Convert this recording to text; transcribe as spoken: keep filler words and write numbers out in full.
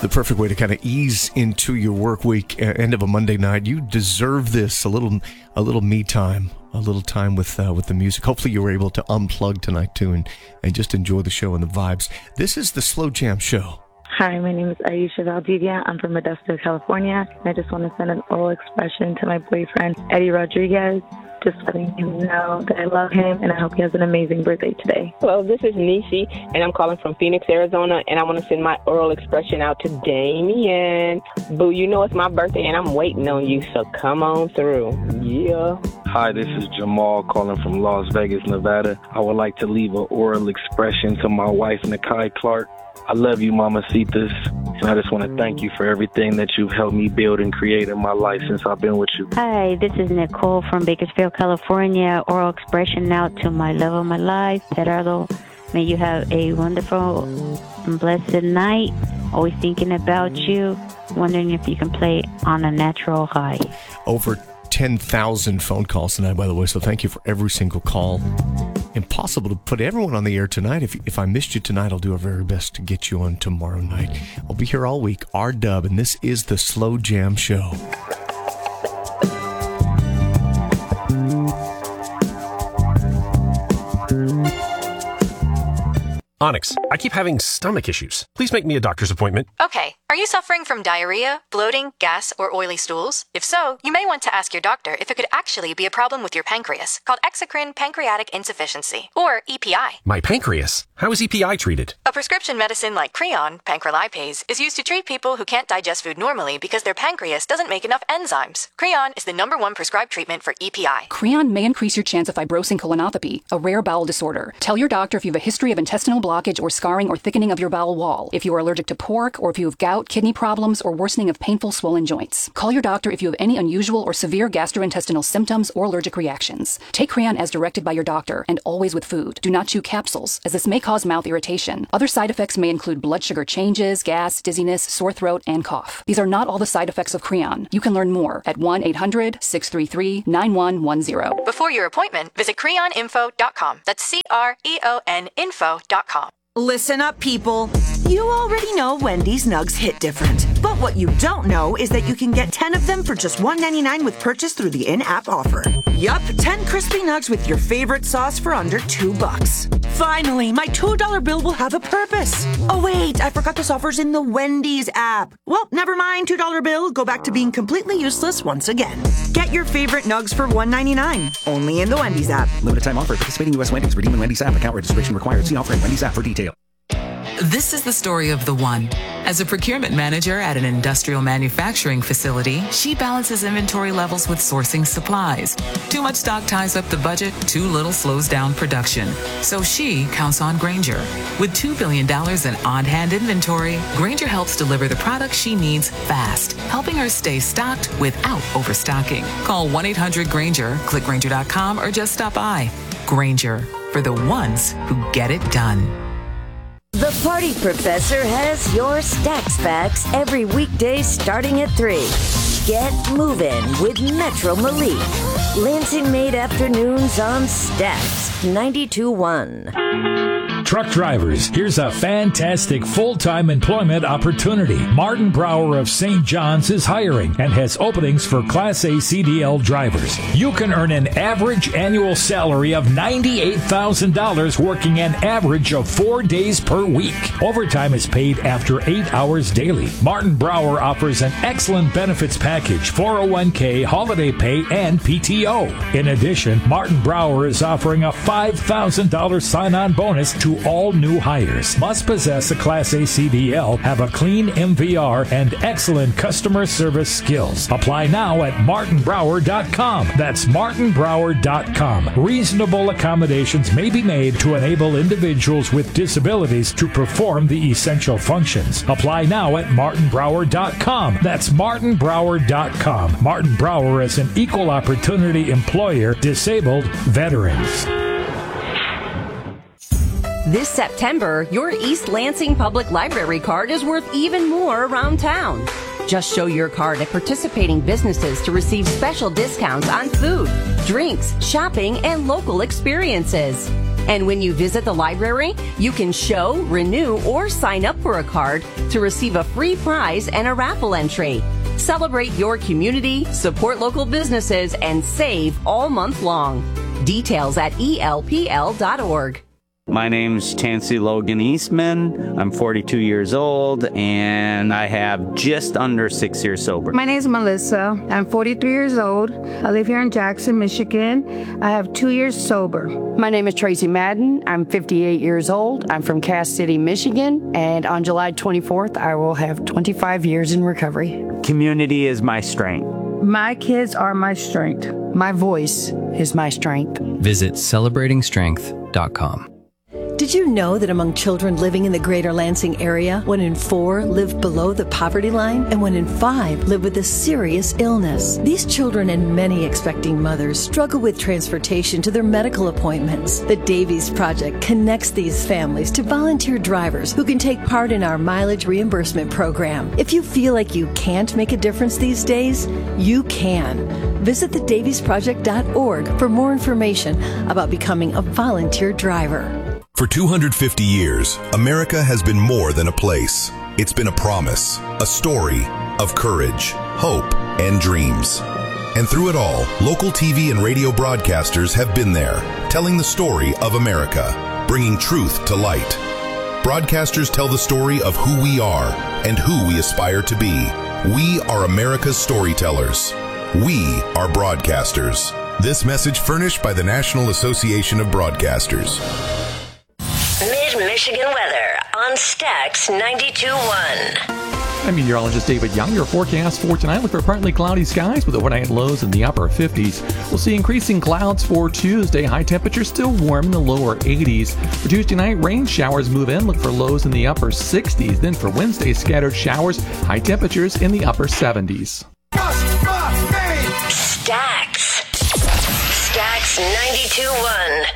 The perfect way to kind of ease into your work week, uh, end of a Monday night. You deserve this, a little a little me time, a little time with uh, with the music. Hopefully you were able to unplug tonight too and, and just enjoy the show and the vibes. This is the Slow Jam Show. Hi, my name is Aisha Valdivia. I'm from Modesto, California. And I just want to send an oral expression to my boyfriend, Eddie Rodriguez. Just letting him know that I love him, and I hope he has an amazing birthday today. Hello, this is Nishi, and I'm calling from Phoenix, Arizona, and I want to send my oral expression out to Damien. Boo, you know it's my birthday, and I'm waiting on you, so come on through. Yeah. Hi, this is Jamal calling from Las Vegas, Nevada. I would like to leave an oral expression to my wife, Nakai Clark. I love you, Mamacitas, and I just want to thank you for everything that you've helped me build and create in my life since I've been with you. Hi, this is Nicole from Bakersfield, California. Oral expression out to my love of my life, Gerardo. May you have a wonderful and blessed night. Always thinking about you. Wondering if you can play on a natural high. Over ten thousand phone calls tonight, by the way, so thank you for every single call. Impossible to put everyone on the air tonight. If if I missed you tonight, I'll do our very best to get you on tomorrow night. I'll be here all week, R-Dub, and this is the Slow Jam Show. Onyx, I keep having stomach issues. Please make me a doctor's appointment. Okay. Are you suffering from diarrhea, bloating, gas, or oily stools? If so, you may want to ask your doctor if it could actually be a problem with your pancreas, called exocrine pancreatic insufficiency, or E P I. My pancreas? How is E P I treated? A prescription medicine like Creon, pancrelipase, is used to treat people who can't digest food normally because their pancreas doesn't make enough enzymes. Creon is the number one prescribed treatment for E P I. Creon may increase your chance of fibrosing colonopathy, a rare bowel disorder. Tell your doctor if you have a history of intestinal blockage or scarring or thickening of your bowel wall, if you are allergic to pork, or if you have gout, kidney problems, or worsening of painful swollen joints. Call your doctor if you have any unusual or severe gastrointestinal symptoms or allergic reactions. Take Creon as directed by your doctor, and always with food. Do not chew capsules, as this may cause mouth irritation. Other side effects may include blood sugar changes, gas, dizziness, sore throat, and cough. These are not all the side effects of Creon. You can learn more at one eight hundred six three three nine one one zero. Before your appointment, visit creon info dot com. That's C R E O N info dot com. Listen up, people. You already know Wendy's Nugs hit different. But what you don't know is that you can get ten of them for just one ninety-nine with purchase through the in-app offer. Yup, ten crispy nugs with your favorite sauce for under two bucks. Finally, my two dollar bill will have a purpose. Oh wait, I forgot this offer's in the Wendy's app. Well, never mind, two dollar bill. Go back to being completely useless once again. Get your favorite nugs for one ninety-nine. Only in the Wendy's app. Limited time offer. Participating U S Wendy's. Redeem in Wendy's app. Account registration required. See offer in Wendy's app for details. This is the story of the one. As a procurement manager at an industrial manufacturing facility, she balances inventory levels with sourcing supplies. Too much stock ties up the budget, too little slows down production. So she counts on Grainger. With two billion dollars in on-hand inventory, Grainger helps deliver the products she needs fast, helping her stay stocked without overstocking. Call one eight hundred Grainger, click Grainger dot com, or just stop by. Grainger, for the ones who get it done. The Party Professor has your Stacks Facts every weekday starting at three. Get moving with Metro Malik. Lansing Made Afternoons on Stacks ninety-two point one. Truck drivers, here's a fantastic full-time employment opportunity. Martin Brower of Saint John's is hiring and has openings for Class A C D L drivers. You can earn an average annual salary of ninety-eight thousand dollars working an average of four days per week. Overtime is paid after eight hours daily. Martin Brower offers an excellent benefits package, four oh one k, holiday pay, and P T O. In addition, Martin Brower is offering a five thousand dollars sign-on bonus to all new hires. Must possess a Class A C D L, have a clean M V R, and excellent customer service skills. Apply now at martin brower dot com. That's martin brower dot com. Reasonable accommodations may be made to enable individuals with disabilities to perform the essential functions. Apply now at martin brower dot com. That's martin brower dot com. Martin Brower is an equal opportunity employer, disabled veterans. This September, your East Lansing Public Library card is worth even more around town. Just show your card at participating businesses to receive special discounts on food, drinks, shopping, and local experiences. And when you visit the library, you can show, renew, or sign up for a card to receive a free prize and a raffle entry. Celebrate your community, support local businesses, and save all month long. Details at E L P L dot org. My name's Tansy Logan Eastman. I'm forty-two years old, and I have just under six years sober. My name is Melissa. I'm forty-three years old. I live here in Jackson, Michigan. I have two years sober. My name is Tracy Madden. I'm fifty-eight years old. I'm from Cass City, Michigan, and on July twenty-fourth, I will have twenty-five years in recovery. Community is my strength. My kids are my strength. My voice is my strength. Visit celebrating strength dot com. Did you know that among children living in the greater Lansing area, one in four live below the poverty line and one in five live with a serious illness? These children and many expecting mothers struggle with transportation to their medical appointments. The Davies Project connects these families to volunteer drivers who can take part in our mileage reimbursement program. If you feel like you can't make a difference these days, you can. Visit the davies project dot org for more information about becoming a volunteer driver. For two hundred fifty years, America has been more than a place. It's been a promise, a story of courage, hope, and dreams. And through it all, local T V and radio broadcasters have been there, telling the story of America, bringing truth to light. Broadcasters tell the story of who we are and who we aspire to be. We are America's storytellers. We are broadcasters. This message furnished by the National Association of Broadcasters. Mid-Michigan weather on Stax ninety-two point one. I'm meteorologist David Young. Your forecast for tonight: look for partly cloudy skies with overnight lows in the upper fifties. We'll see increasing clouds for Tuesday. High temperatures still warm in the lower eighties. For Tuesday night, rain showers move in. Look for lows in the upper sixties. Then for Wednesday, scattered showers. High temperatures in the upper seventies. Stax. Stax ninety-two point one.